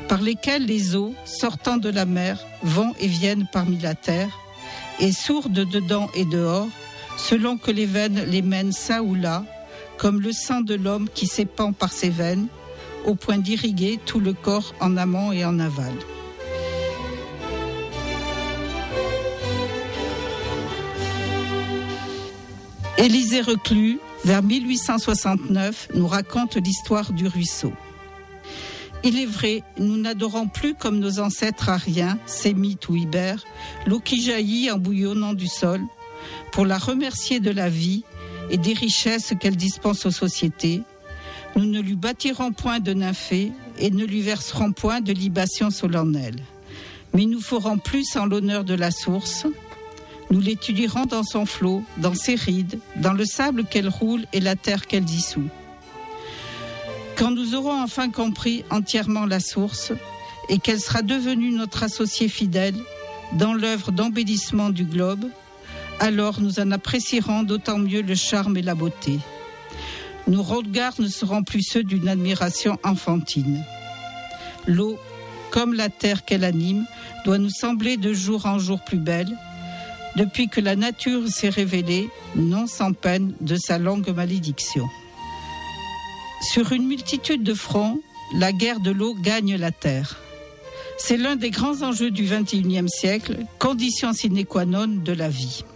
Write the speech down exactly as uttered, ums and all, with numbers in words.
par lesquels les eaux, sortant de la mer, vont et viennent parmi la terre, et sourdes dedans et dehors, selon que les veines les mènent çà ou là, comme le sang de l'homme qui s'épand par ses veines, au point d'irriguer tout le corps en amont et en aval. Élisée Reclus, vers mille huit cent soixante-neuf, nous raconte l'histoire du ruisseau. Il est vrai, nous n'adorons plus comme nos ancêtres ariens, sémites ou ibères, l'eau qui jaillit en bouillonnant du sol, pour la remercier de la vie et des richesses qu'elle dispense aux sociétés. Nous ne lui bâtirons point de nymphée et ne lui verserons point de libations solennelles. Mais nous ferons plus en l'honneur de la source. Nous l'étudierons dans son flot, dans ses rides, dans le sable qu'elle roule et la terre qu'elle dissout. Quand nous aurons enfin compris entièrement la source et qu'elle sera devenue notre associée fidèle dans l'œuvre d'embellissement du globe, alors nous en apprécierons d'autant mieux le charme et la beauté. Nos regards ne seront plus ceux d'une admiration enfantine. L'eau, comme la terre qu'elle anime, doit nous sembler de jour en jour plus belle, depuis que la nature s'est révélée, non sans peine, de sa longue malédiction. Sur une multitude de fronts, la guerre de l'eau gagne la terre. C'est l'un des grands enjeux du vingt et unième siècle, condition sine qua non de la vie.